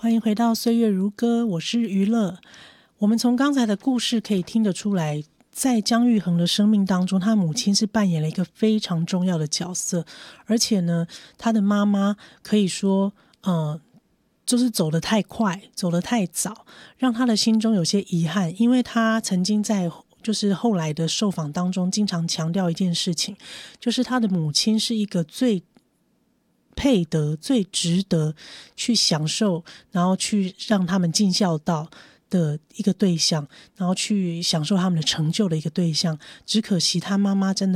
欢迎回到岁月如歌，我是娱乐。我们从刚才的故事可以听得出来，在姜育恒的生命当中，他母亲是扮演了一个非常重要的角色，而且呢，他的妈妈可以说就是走得太快，走得太早，让他的心中有些遗憾，因为他曾经在就是后来的受访当中经常强调一件事情，就是他的母亲是一个最配得、最值得去享受，然后去让他们尽孝道的一个对象，然后去享受他们的成就的一个对象。只可惜他妈妈真的